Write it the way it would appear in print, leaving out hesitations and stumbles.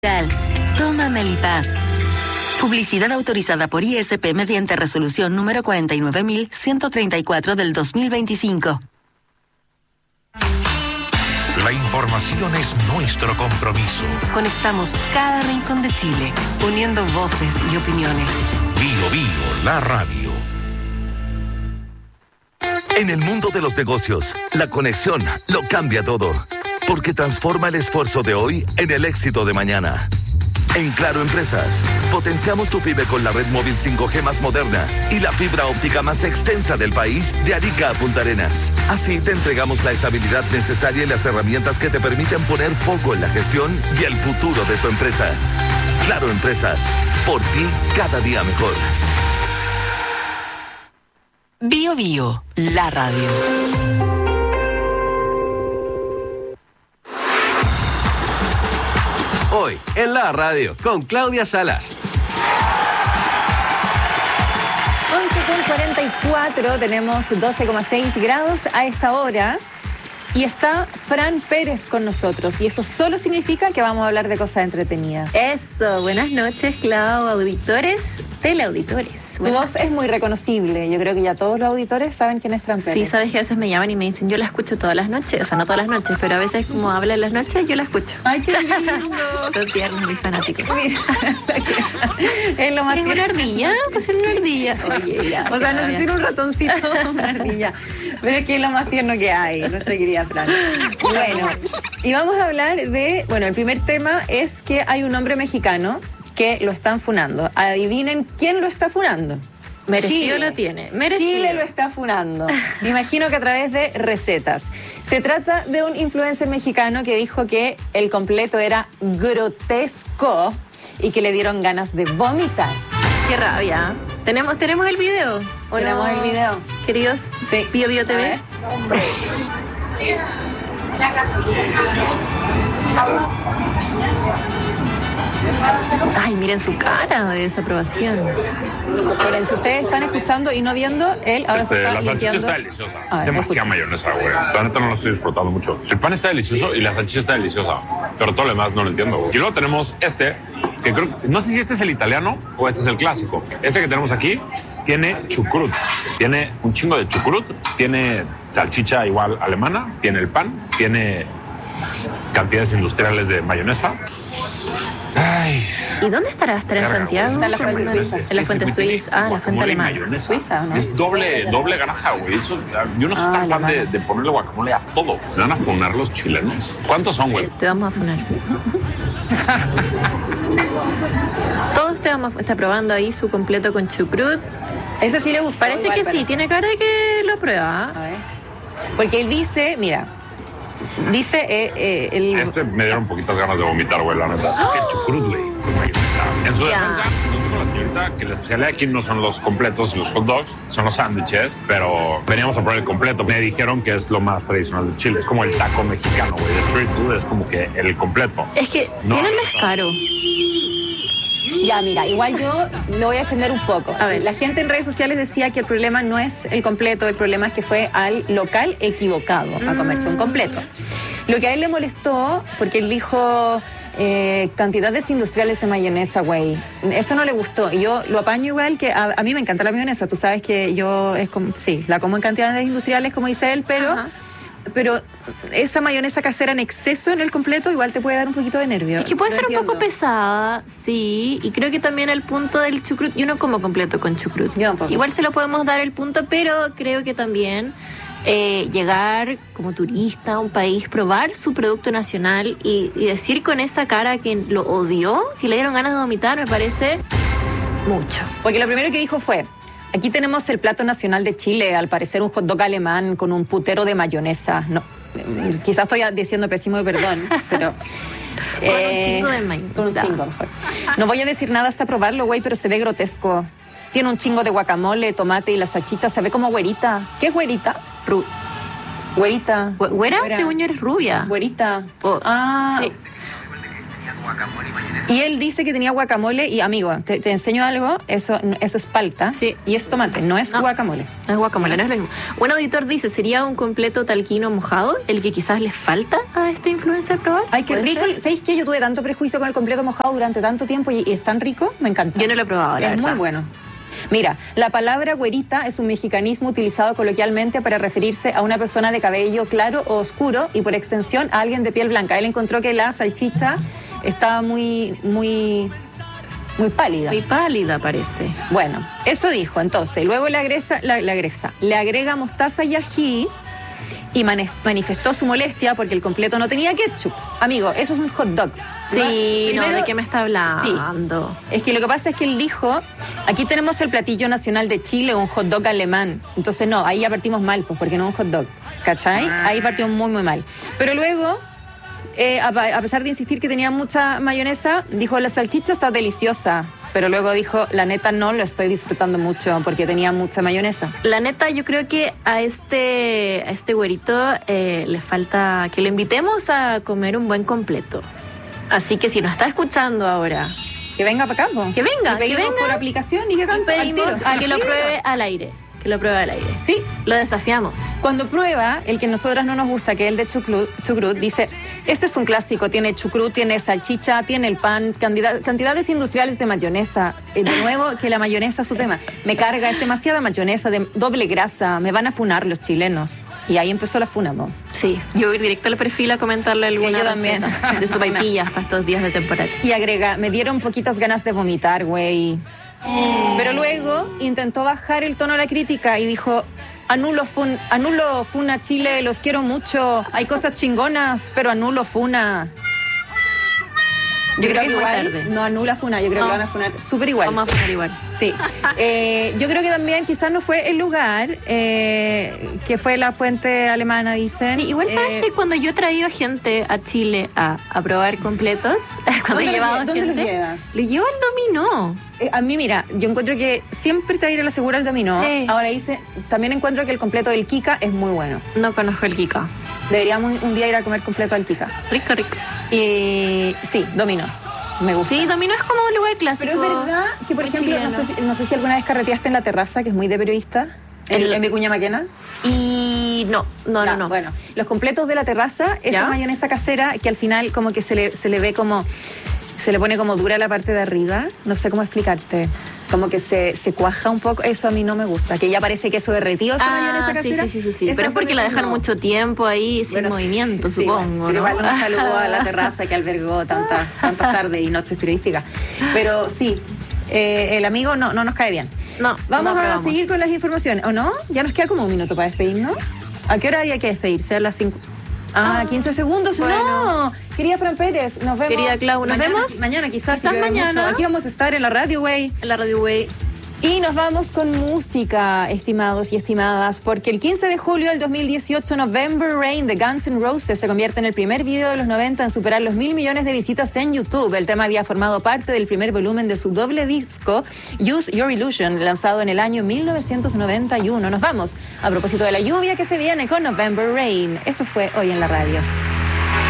Toma Melipaz. Publicidad autorizada por ISP mediante resolución número 49.134 del 2025. La información es nuestro compromiso. Conectamos cada rincón de Chile, uniendo voces y opiniones. Bio Bio, la radio. En el mundo de los negocios, la conexión lo cambia todo, porque transforma el esfuerzo de hoy en el éxito de mañana. En Claro Empresas, potenciamos tu pyme con la red móvil 5G más moderna y la fibra óptica más extensa del país, de Arica a Punta Arenas. Así te entregamos la estabilidad necesaria y las herramientas que te permiten poner foco en la gestión y el futuro de tu empresa. Claro Empresas, por ti cada día mejor. Bio Bio, la radio. Hoy, en la radio, con Claudia Salas. 11:44, tenemos 12,6 grados a esta hora. Y está Fran Pérez con nosotros. Y eso solo significa que vamos a hablar de cosas entretenidas. Eso, buenas noches, Clau, auditores, teleauditores. Tu voz es muy reconocible. Yo creo que ya todos los auditores saben quién es Fran Pérez. Sí, sabes que a veces me llaman y me dicen, yo la escucho todas las noches. O sea, no todas las noches, pero a veces como habla en las noches, yo la escucho. ¡Ay, qué lindo! Son tiernos, muy fanáticos. Es lo más ¿Quieres una ardilla? Pues era una ardilla. Oye, ya. O sea, no sé si era un ratoncito o una ardilla. Pero es que es lo más tierno que hay, nuestra querida Fran. Bueno, y vamos a hablar de... Bueno, el primer tema es que hay un hombre mexicano que lo están funando. Adivinen quién lo está funando. Merecido Chile. lo tiene. Merecido. Chile lo está funando. Me imagino que a través de recetas. Se trata de un influencer mexicano que dijo que el completo era grotesco y que le dieron ganas de vomitar. Qué rabia. ¿Tenemos el video? ¿O ¿Tenemos no? el video? Queridos, Sí. Bio Bio TV. Ay, miren su cara de desaprobación. Miren, si ustedes están escuchando y no viendo, él ahora se está la salchicha limpiando. está deliciosa. A ver, Demasiada escucha. mayonesa, güey. La neta no lo estoy disfrutando mucho. El pan está delicioso y la salchicha está deliciosa. Pero todo lo demás no lo entiendo, güey. Y luego tenemos este, que creo... No sé si este es el italiano o este es el clásico. Este que tenemos aquí tiene chucrut. Tiene un chingo de chucrut. Tiene salchicha igual alemana. Tiene el pan. Tiene cantidades industriales de mayonesa. Ay... ¿Y dónde estará? ¿Estará en Santiago? Está en la fuente suiza. En la fuente suiza. Ah, la fuente alemana. Suiza, ¿no? Es doble grasa, güey. Eso, yo no soy tan fan de ponerle guacamole a todo. ¿Me van a funar los chilenos? ¿Cuántos son, güey? Sí, te vamos a funar. Todos te vamos a estar probando ahí su completo con chucrut. Ese sí le gustó. Parece igual, que sí, tiene cara de que lo prueba. A ver. Porque él dice, mira, dice Este me dieron poquitas ganas de vomitar, güey, la neta. Es que el chucrut, güey, con mayonesa. En su defensa, nos dijo la señorita que la especialidad aquí no son los completos y los hot dogs, son los sándwiches, pero veníamos a probar el completo. Me dijeron que es lo más tradicional de Chile. Es como el taco mexicano, güey. El street food es como que el completo. Es que No, tiene el no, descaro. Ya, mira, igual yo lo voy a defender un poco. A ver. La gente en redes sociales decía que el problema no es el completo, el problema es que fue al local equivocado a comerse un completo. Lo que a él le molestó, porque él dijo cantidades industriales de mayonesa, güey. Eso no le gustó. Y yo lo apaño igual, que a mí me encanta la mayonesa. Tú sabes que yo sí, la como en cantidades industriales, como dice él, pero... Ajá. Pero esa mayonesa casera en exceso en el completo igual te puede dar un poquito de nervio. Es que puede No ser un poco entiendo. pesada, sí. Y creo que también el punto del chucrut, yo no como completo con chucrut. Yo tampoco. Igual se lo podemos dar el punto, pero creo que también llegar como turista a un país, probar su producto nacional y decir con esa cara que lo odió, que le dieron ganas de vomitar, me parece mucho. Porque lo primero que dijo fue: aquí tenemos el plato nacional de Chile, al parecer un hot dog alemán con un putero de mayonesa. No, quizás estoy diciendo pésimo, perdón, pero... Con un chingo de mayonesa. Con un chingo, mejor. No voy a decir nada hasta probarlo, güey, pero se ve grotesco. Tiene un chingo de guacamole, tomate y la salchicha se ve como güerita. ¿Qué es güerita? Güerita. Güera, según yo, eres rubia. Güerita. Oh, Ah, sí. Y él dice que tenía guacamole y, amigo, te enseño algo, eso es palta. Sí. Y es tomate, no es guacamole. No es guacamole, no es lo mismo. Un auditor dice, ¿sería un completo talquino mojado el que quizás les falta a este influencer probar? Ay, qué ¿Puede rico. ser? ¿Sabéis qué? Yo tuve tanto prejuicio con el completo mojado durante tanto tiempo y es tan rico, me encanta. Yo no lo he probado, la Es muy verdad. bueno. Mira, la palabra güerita es un mexicanismo utilizado coloquialmente para referirse a una persona de cabello claro o oscuro y por extensión a alguien de piel blanca. Él encontró que la salchicha estaba muy pálida. Muy pálida parece. Bueno, eso dijo. Entonces, luego le agrega mostaza y ají y manifestó su molestia porque el completo no tenía ketchup. Amigo, eso es un hot dog. Sí, Primero, ¿de qué me está hablando? Sí. Es que lo que pasa es que él dijo, aquí tenemos el platillo nacional de Chile, un hot dog alemán. Entonces, no, ahí ya partimos mal, pues, porque no es un hot dog. ¿Cachai? Ahí partimos muy mal. Pero luego, a pesar de insistir que tenía mucha mayonesa, dijo, la salchicha está deliciosa. Pero luego dijo, la neta no lo estoy disfrutando mucho porque tenía mucha mayonesa. La neta, yo creo que a este güerito le falta que lo invitemos a comer un buen completo. Así que si nos está escuchando ahora, Que venga para acá, po. Que venga, Y pedimos que venga. por aplicación y que cante al pedimos tiro, al que lo tiro. pruebe al aire. Que lo pruebe al aire. Sí, Lo desafiamos. cuando prueba el que a nosotras no nos gusta, que es el de chucrut, dice, este es un clásico, tiene chucrut, tiene salchicha, tiene el pan, cantidades industriales de mayonesa. De nuevo, que la mayonesa es su tema. Me carga, es demasiada mayonesa, de doble grasa, me van a funar los chilenos. Y ahí empezó la funa, ¿no? Sí, yo voy directo al perfil a comentarle alguna yo también. receta de sopaipillas para estos días de temporal. Y agrega, me dieron poquitas ganas de vomitar, güey. Pero luego intentó bajar el tono de la crítica y dijo, anulo funa Chile, los quiero mucho, hay cosas chingonas, pero anulo funa. Yo creo que es muy igual tarde. no anula funa, yo creo No. que lo van a funar súper igual. Vamos a poner igual. Sí. Yo creo que también quizás no fue el lugar, que fue la fuente alemana, dicen. Sí, igual sabes que cuando yo he traído gente a Chile a probar completos, cuando he llevado ¿Dónde gente, los llevas? lo llevo al dominó. A mí, mira, yo encuentro que siempre te va a ir a la segura el dominó. Sí. Ahora también encuentro que el completo del Kika es muy bueno. No conozco el Kika. Deberíamos un día ir a comer completo al Kika. Rico, rico. Y sí, dominó. Me gusta. Sí, dominó es como un lugar clásico. Pero es verdad que, por muy ejemplo, no sé si alguna vez carreteaste en La Terraza, que es muy de periodista, en Vicuña Maquena. Y no. Bueno, los completos de La Terraza, esa ¿Ya? mayonesa casera que al final como que se le ve como, se le pone como dura la parte de arriba, no sé cómo explicarte, como que se cuaja un poco, eso a mí no me gusta, que ya parece queso derretido esa mayonesa casera. sí. Esa Pero es porque la dejan no. mucho tiempo ahí sin Bueno, movimiento, sí, supongo. bueno, pero ¿no? igual un saludo a La Terraza que albergó tantas tardes y noches periodísticas. Pero sí, el amigo no nos cae bien. No, Vamos no a probamos. seguir con las informaciones, ¿o no? Ya nos queda como un minuto para despedirnos. ¿A qué hora hay que despedirse? A las 5. 15 segundos. Bueno. No, querida Fran Pérez, nos vemos. Querida Clau, ¿nos vemos? Mañana quizás Quizás llueve mañana. mucho. Aquí vamos a estar en la radio, güey. En la Radio Way. Y nos vamos con música, estimados y estimadas, porque el 15 de julio del 2018, November Rain de Guns N' Roses se convierte en el primer video de los 90 en superar los 1.000 millones de visitas en YouTube. El tema había formado parte del primer volumen de su doble disco, Use Your Illusion, lanzado en el año 1991. Nos vamos a propósito de la lluvia que se viene con November Rain. Esto fue Hoy en la Radio.